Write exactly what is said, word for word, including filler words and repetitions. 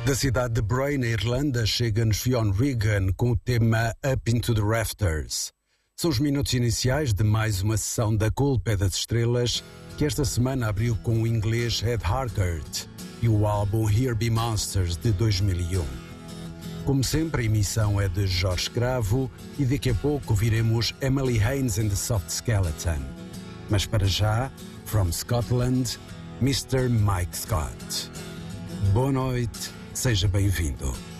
Da cidade de Bray, na Irlanda, chega-nos Fionn Regan com o tema Up Into the Rafters. São os minutos iniciais de mais uma sessão da Cool Pé das Estrelas, que esta semana abriu com o inglês Ed Harkert e o álbum Here Be Monsters de dois mil e um. Como sempre, a emissão é de Jorge Cravo e daqui a pouco viremos Emily Haines and the Soft Skeleton. Mas para já, from Scotland, mister Mike Scott. Boa noite, seja bem-vindo.